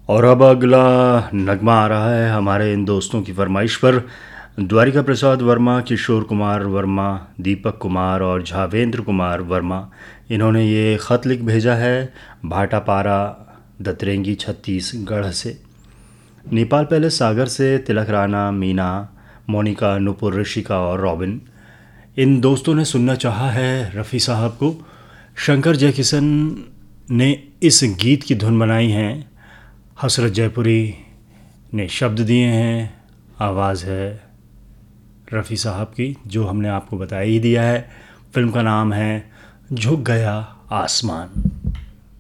और अब अगला नगमा आ रहा है हमारे इन दोस्तों की फरमाइश पर। द्वारिका प्रसाद वर्मा, किशोर कुमार वर्मा, दीपक कुमार और झावेंद्र कुमार वर्मा, इन्होंने ये ख़त लिख भेजा है भाटापारा दतरेंगी छत्तीसगढ़ से। नेपाल पैलेस सागर से तिलक राणा, मीना, मोनिका, नुपुर, ऋषिका और रॉबिन, इन दोस्तों ने सुनना चाहा है रफ़ी साहब को। शंकर जयकिशन ने इस गीत की धुन बनाई है, हसरत जयपुरी ने शब्द दिए हैं, आवाज़ है रफ़ी साहब की, जो हमने आपको बता ही दिया है। फिल्म का नाम है झुक गया आसमान।